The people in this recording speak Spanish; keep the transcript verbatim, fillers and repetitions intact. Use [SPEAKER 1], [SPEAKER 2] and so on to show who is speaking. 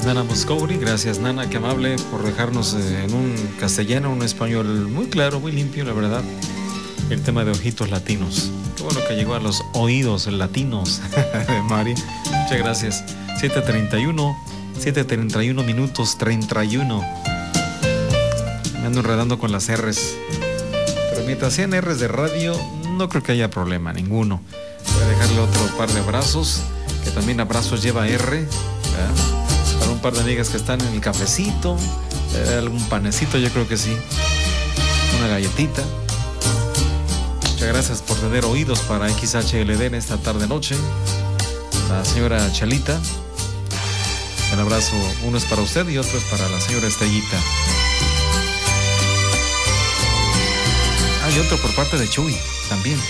[SPEAKER 1] Nana Moscovri. Gracias, Nana, qué amable por dejarnos eh, en un castellano, un español muy claro, muy limpio, la verdad. El tema de ojitos latinos. Qué bueno que llegó a los oídos latinos de Mari. Muchas gracias. siete treinta y uno, siete treinta y uno minutos treinta y uno. Me ando enredando con las R's. Pero mientras sean R's de radio, no creo que haya problema ninguno. Voy a dejarle otro par de abrazos, que también abrazos lleva R, ¿verdad? Para un par de amigas que están en el cafecito, eh, algún panecito, yo creo que sí. Una galletita. Muchas gracias por tener oídos para X H L D en esta tarde-noche. La señora Chalita. Un abrazo, uno es para usted y otro es para la señora Estrellita. Ah, y otro por parte de Chuy, también.